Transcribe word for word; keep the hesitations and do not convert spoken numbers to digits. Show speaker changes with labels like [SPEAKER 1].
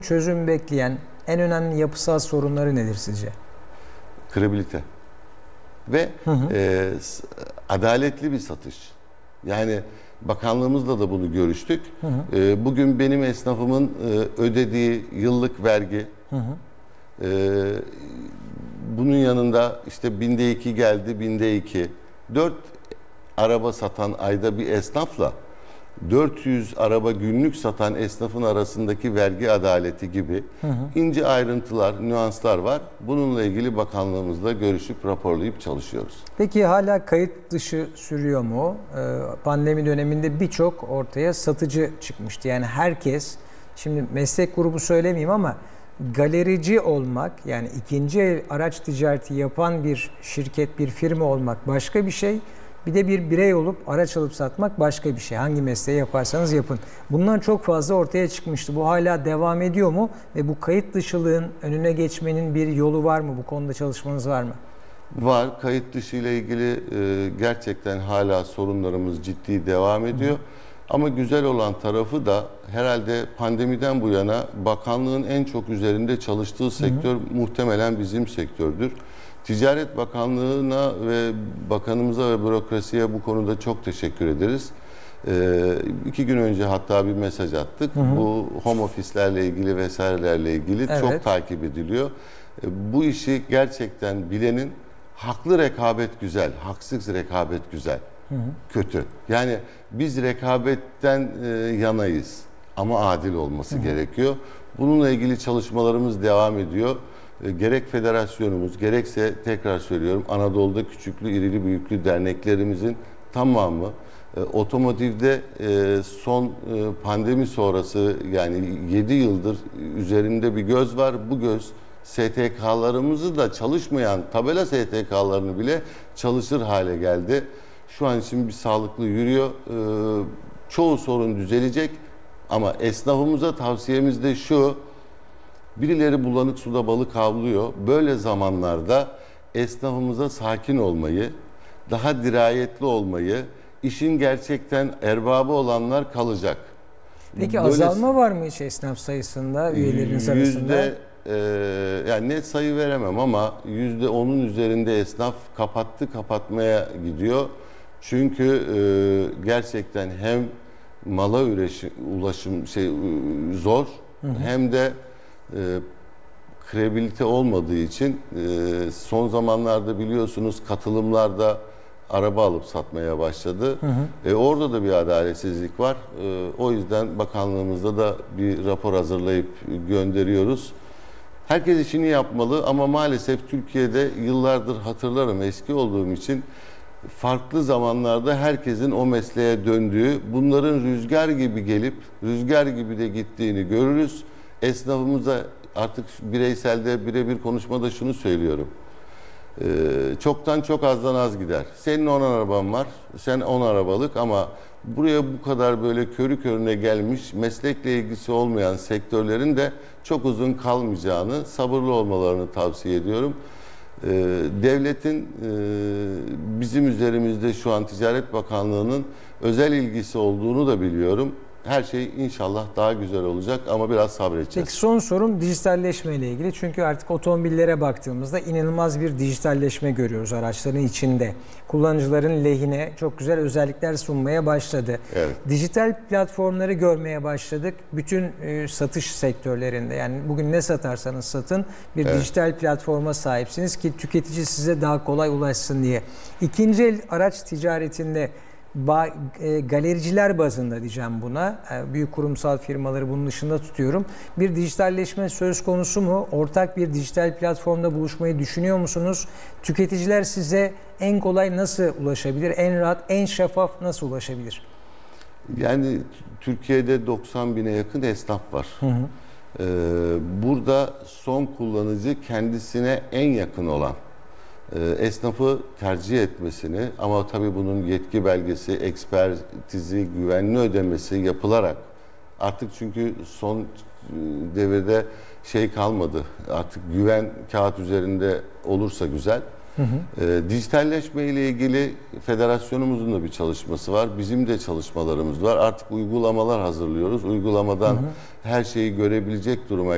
[SPEAKER 1] Çözüm bekleyen en önemli yapısal sorunları nedir sizce?
[SPEAKER 2] Kredibilite ve
[SPEAKER 1] Hı hı.
[SPEAKER 2] e, adaletli bir satış. Yani bakanlığımızla da bunu görüştük.
[SPEAKER 1] Hı hı.
[SPEAKER 2] E, bugün benim esnafımın e, ödediği yıllık vergi,
[SPEAKER 1] Hı hı.
[SPEAKER 2] e, bunun yanında işte binde iki geldi, binde iki. Dört araba satan ayda bir esnafla dört yüz araba günlük satan esnafın arasındaki vergi adaleti gibi
[SPEAKER 1] Hı hı.
[SPEAKER 2] ince ayrıntılar, nüanslar var. Bununla ilgili bakanlığımızla görüşüp raporlayıp çalışıyoruz.
[SPEAKER 1] Peki hala kayıt dışı sürüyor mu? Ee, Pandemi döneminde birçok ortaya satıcı çıkmıştı. Yani herkes, şimdi meslek grubu söylemeyeyim ama galerici olmak, yani ikinci el araç ticareti yapan bir şirket, bir firma olmak başka bir şey. Bir de bir birey olup araç alıp satmak başka bir şey. Hangi mesleği yaparsanız yapın. Bunlar çok fazla ortaya çıkmıştı. Bu hala devam ediyor mu? Ve bu kayıt dışılığın önüne geçmenin bir yolu var mı? Bu konuda çalışmanız var mı?
[SPEAKER 2] Var. Kayıt dışı ile ilgili e, gerçekten hala sorunlarımız ciddi devam ediyor. Hı. Ama güzel olan tarafı da herhalde pandemiden bu yana bakanlığın en çok üzerinde çalıştığı sektör hı hı. muhtemelen bizim sektördür. Ticaret Bakanlığı'na ve bakanımıza ve bürokrasiye bu konuda çok teşekkür ederiz. Ee, iki gün önce hatta bir mesaj attık. Hı hı. Bu home ofislerle ilgili vesairelerle ilgili evet. çok takip ediliyor. Ee, bu işi gerçekten bilenin haklı rekabet güzel, haksız rekabet güzel, hı hı. kötü. Yani biz rekabetten e, yanayız ama adil olması hı hı. gerekiyor. Bununla ilgili çalışmalarımız devam ediyor. Gerek federasyonumuz, gerekse tekrar söylüyorum Anadolu'da küçüklü, irili, büyüklü derneklerimizin tamamı e, otomotivde e, son e, pandemi sonrası yani yedi yıldır üzerinde bir göz var. Bu göz S T K'larımızı da çalışmayan tabela S T K'larını bile çalışır hale geldi. Şu an için bir sağlıklı yürüyor. E, çoğu sorun düzelecek ama esnafımıza tavsiyemiz de şu: birileri bulanık suda balık avlıyor. Böyle zamanlarda esnafımıza sakin olmayı, daha dirayetli olmayı, işin gerçekten erbabı olanlar kalacak.
[SPEAKER 1] Peki
[SPEAKER 2] Böyle
[SPEAKER 1] azalma var mı hiç esnaf sayısında, üyeleriniz
[SPEAKER 2] yüzde,
[SPEAKER 1] arasında?
[SPEAKER 2] E, yani net sayı veremem ama yüzde onun üzerinde esnaf kapattı, kapatmaya gidiyor. Çünkü e, gerçekten hem mala ulaşım, ulaşım şey zor, hı hı. hem de E, kredibilite olmadığı için e, son zamanlarda biliyorsunuz katılımlarda araba alıp satmaya başladı. Hı hı. E, orada da bir adaletsizlik var. E, o yüzden bakanlığımızda da bir rapor hazırlayıp gönderiyoruz. Herkes işini yapmalı ama maalesef Türkiye'de yıllardır hatırlarım eski olduğum için farklı zamanlarda herkesin o mesleğe döndüğü, bunların rüzgar gibi gelip rüzgar gibi de gittiğini görürüz. Esnafımıza artık bireyselde birebir konuşmada şunu söylüyorum. Ee, çoktan çok azdan az gider. Senin on araban var, sen on arabalık ama buraya bu kadar böyle körü körüne gelmiş, meslekle ilgisi olmayan sektörlerin de çok uzun kalmayacağını, sabırlı olmalarını tavsiye ediyorum. Ee, devletin e, bizim üzerimizde şu an Ticaret Bakanlığı'nın özel ilgisi olduğunu da biliyorum. Her şey inşallah daha güzel olacak ama biraz sabredeceğiz.
[SPEAKER 1] Peki son sorum dijitalleşme ile ilgili. Çünkü artık otomobillere baktığımızda inanılmaz bir dijitalleşme görüyoruz araçların içinde. Kullanıcıların lehine çok güzel özellikler sunmaya başladı.
[SPEAKER 2] Evet.
[SPEAKER 1] Dijital platformları görmeye başladık. Bütün e, satış sektörlerinde, yani bugün ne satarsanız satın bir evet. dijital platforma sahipsiniz ki tüketici size daha kolay ulaşsın diye. İkinci el araç ticaretinde Ba, e, galericiler bazında diyeceğim buna. E, büyük kurumsal firmaları bunun dışında tutuyorum. Bir dijitalleşme söz konusu mu? Ortak bir dijital platformda buluşmayı düşünüyor musunuz? Tüketiciler size en kolay nasıl ulaşabilir? En rahat, en şeffaf nasıl ulaşabilir?
[SPEAKER 2] Yani Türkiye'de doksan bine yakın esnaf var. Hı hı. Ee, burada son kullanıcı kendisine en yakın olan esnafı tercih etmesini ama tabii bunun yetki belgesi, ekspertizi, güvenli ödemesi yapılarak artık çünkü son devirde şey kalmadı. Artık güven kağıt üzerinde olursa güzel. Hı hı. E, dijitalleşme ile ilgili federasyonumuzun da bir çalışması var. Bizim de çalışmalarımız var. Artık uygulamalar hazırlıyoruz. Uygulamadan hı hı. her şeyi görebilecek duruma